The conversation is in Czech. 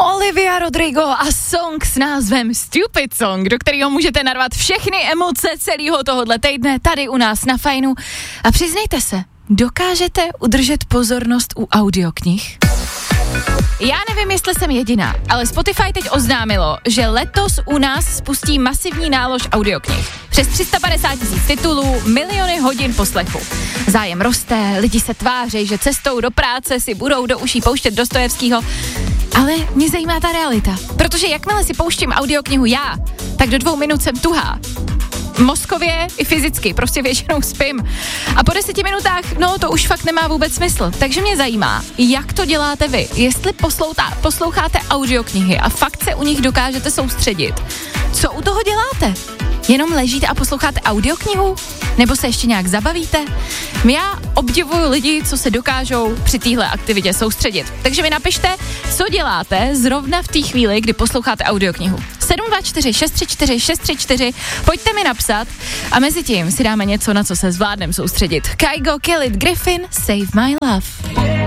Olivia Rodrigo a song s názvem Stupid Song, do kterého můžete narvat všechny emoce celého tohohle týdne tady u nás na Fajnu. A přiznejte se, dokážete udržet pozornost u audioknih? Já nevím, jestli jsem jediná, ale Spotify teď oznámilo, že letos u nás spustí masivní nálož audioknih. Přes 350 000 titulů, miliony hodin poslechu. Zájem roste, lidi se tváří, že cestou do práce si budou do uší pouštět Dostojevskýho. Ale mě zajímá ta realita, protože jakmile si pouštím audioknihu já, tak do 2 minut jsem tuhá. Mozkově i fyzicky, prostě většinou spím. A po 10 minutách, no to už fakt nemá vůbec smysl. Takže mě zajímá, jak to děláte vy. Jestli posloucháte audioknihy a fakt se u nich dokážete soustředit. Co u toho děláte? Jenom ležíte a posloucháte audioknihu? Nebo se ještě nějak zabavíte? Já obdivuju lidi, co se dokážou při téhle aktivitě soustředit. Takže mi napište, co děláte zrovna v té chvíli, kdy posloucháte audioknihu. 724 634 634, pojďte mi napsat a mezi tím si dáme něco, na co se zvládnem soustředit. Kygo, Khalid, Griffin, Save My Love.